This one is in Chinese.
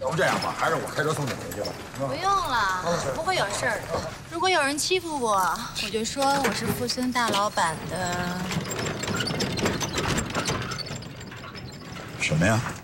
要不这样吧，还是我开车送你回去吧。 不用了，不会有事儿的。如果有人欺负我，我就说我是富森大老板的。 什么呀？